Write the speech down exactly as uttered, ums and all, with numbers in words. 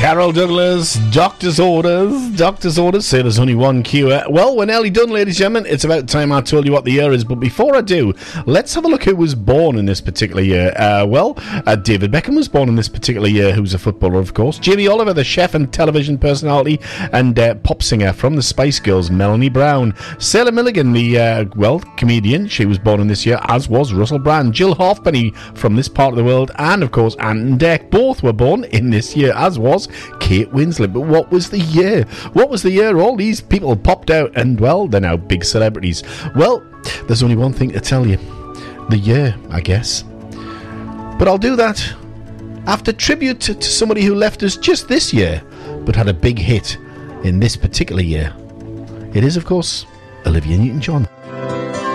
Carol Douglas, Doctor's Orders, Doctor's Orders, say there's only one cure. Well, we're nearly done, ladies and gentlemen. It's about time I told you what the year is, but before I do, let's have a look who was born in this particular year. Uh, well, uh, David Beckham was born in this particular year, who's a footballer, of course. Jamie Oliver, the chef and television personality and uh, pop singer from the Spice Girls, Melanie Brown. Sarah Milligan, the, uh, well, comedian, she was born in this year, as was Russell Brand. Jill Halfpenny from this part of the world, and, of course, Ant and Dec, both were born in this year, as was Kate Winslet. But what was the year? What was the year all these people popped out and, well, they're now big celebrities? Well, there's only one thing to tell you. The year, I guess. But I'll do that after tribute to, to somebody who left us just this year, but had a big hit in this particular year. It is, of course, Olivia Newton-John.